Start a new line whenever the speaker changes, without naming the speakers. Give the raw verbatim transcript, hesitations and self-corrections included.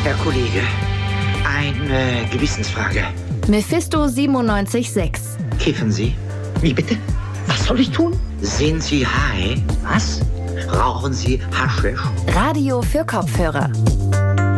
Herr Kollege, eine Gewissensfrage.
Mephisto siebenundneunzig Komma sechs.
Kiffen Sie?
Wie bitte? Was soll ich tun?
Sind Sie high?
Was?
Rauchen Sie Haschisch?
Radio für Kopfhörer.